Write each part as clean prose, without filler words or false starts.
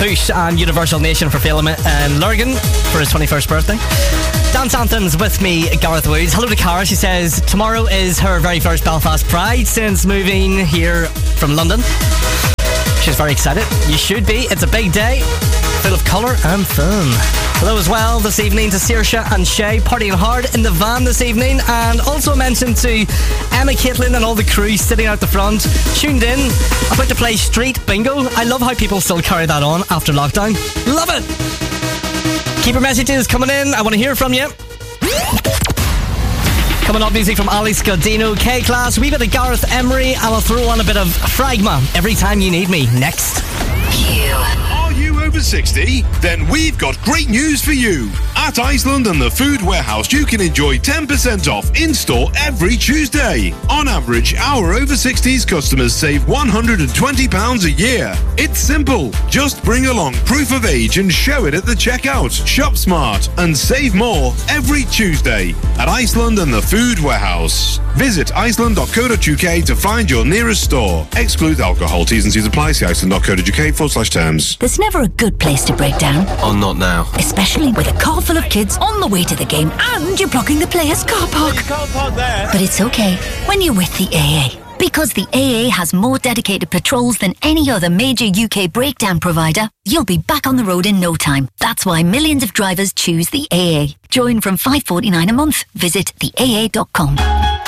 Push and Universal Nation for Phelim and Lurgan for his 21st birthday. Dance Anthems with me, Gareth Woods. Hello to Cara. She says tomorrow is her very first Belfast Pride since moving here from London. She's very excited. You should be. It's a big day, full of colour and fun. Hello as well this evening to Saoirse and Shay, partying hard in the van this evening. And also a mention to Emma, Caitlin and all the crew sitting out the front, tuned in, about to play Street Bingo. I love how people still carry that on after lockdown. Love it! Keep your messages coming in. I want to hear from you. Coming up, music from Ali Scudino, K-Class, we bit of Gareth Emery, and I'll throw on a bit of Fragma, Every Time You Need Me, next. Are you over 60? Then we've got great news for you. At Iceland and the Food Warehouse, you can enjoy 10% off in-store every Tuesday. On average, our over 60s customers save £120 a year. It's simple. Just bring along proof of age and show it at the checkout. Shop smart and save more every Tuesday at Iceland and the Food Warehouse. Visit iceland.co.uk to find your nearest store. Exclude alcohol. T's and C's apply. See iceland.co.uk/terms. There's never a good place to break down. Oh, not now. Especially with a car full of kids on the way to the game and you're blocking the players' car park. But it's okay when you're with the AA. Because the AA has more dedicated patrols than any other major UK breakdown provider, you'll be back on the road in no time. That's why millions of drivers choose the AA. Join from $5.49 a month. Visit theaa.com.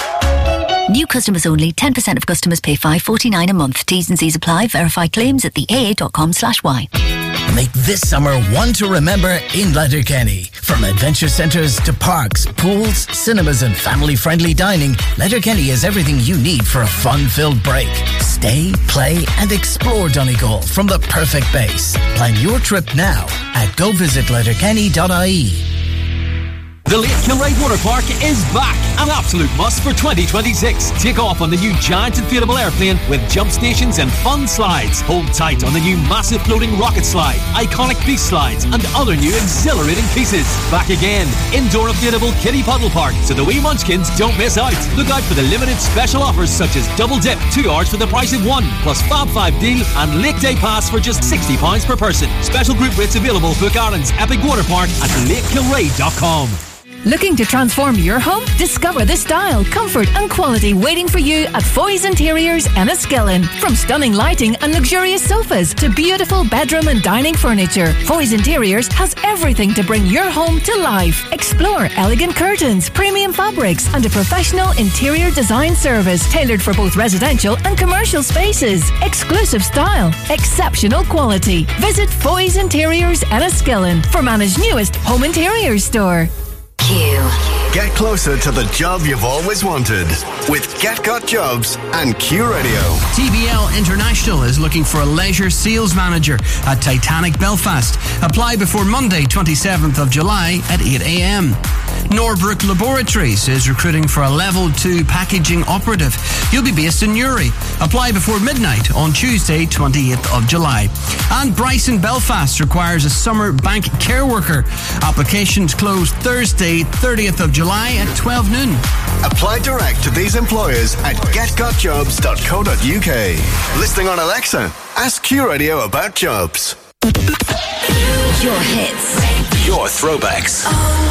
New customers only. 10% of customers pay $5.49 a month. T's and C's apply. Verify claims at theaa.com/y. Make this summer one to remember in Letterkenny. From adventure centres to parks, pools, cinemas and family-friendly dining, Letterkenny is everything you need for a fun-filled break. Stay, play and explore Donegal from the perfect base. Plan your trip now at govisitletterkenny.ie. The Lake Kilray Water Park is back, an absolute must for 2026. Take off on the new giant inflatable airplane with jump stations and fun slides. Hold tight on the new massive floating rocket slide, iconic beast slides and other new exhilarating pieces. Back again, indoor inflatable kiddie puddle park so the wee munchkins don't miss out. Look out for the limited special offers such as double dip, 2 hours for the price of 1, plus Fab 5 deal and Lake Day Pass for just £60 per person. Special group rates available. Book Ireland's Epic Water Park at lakekilray.com. Looking to transform your home? Discover the style, comfort and quality waiting for you at Foy's Interiors Enniskillen. From stunning lighting and luxurious sofas to beautiful bedroom and dining furniture, Foy's Interiors has everything to bring your home to life. Explore elegant curtains, premium fabrics and a professional interior design service tailored for both residential and commercial spaces. Exclusive style, exceptional quality. Visit Foy's Interiors Enniskillen for Managed newest home interiors store. Get closer to the job you've always wanted with Get Got Jobs and Q Radio. TBL International is looking for a leisure sales manager at Titanic Belfast. Apply before Monday, 27th of July at 8 a.m. Norbrook Laboratories is recruiting for a level 2 packaging operative. You'll be based in Newry. Apply before midnight on Tuesday, 28th of July. And Bryson Belfast requires a summer bank care worker. Applications close Thursday, 30th of July at 12 noon. Apply direct to these employers at getgotjobs.co.uk. Listening on Alexa, ask Q Radio about jobs. Your hits. Your throwbacks.